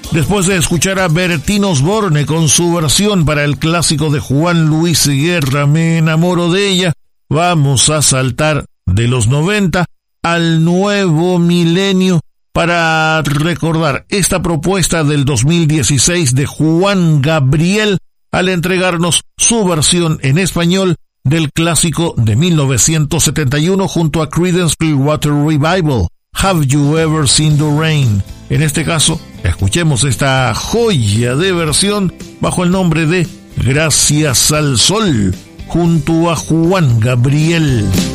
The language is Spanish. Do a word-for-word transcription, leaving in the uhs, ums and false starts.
Después de escuchar a Bertín Osborne con su versión para el clásico de Juan Luis Guerra, Me enamoro de ella, vamos a saltar de los noventa al nuevo milenio para recordar esta propuesta del dos mil dieciséis de Juan Gabriel al entregarnos su versión en español del clásico de mil novecientos setenta y uno junto a Creedence Clearwater Revival, Have You Ever Seen the Rain. En este caso, escuchemos esta joya de versión bajo el nombre de Gracias al Sol, junto a Juan Gabriel.